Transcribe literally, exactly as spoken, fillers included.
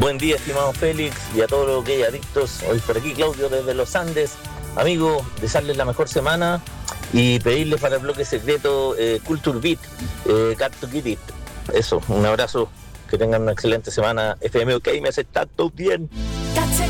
Buen día, estimado Félix, y a todos los que hay adictos. Hoy por aquí Claudio desde los Andes. Amigo, desearles la mejor semana y pedirles para el bloque secreto eh, Culture Beat, eh, Got to Get It. Eso, un abrazo, que tengan una excelente semana. F M OK, me hace tanto bien.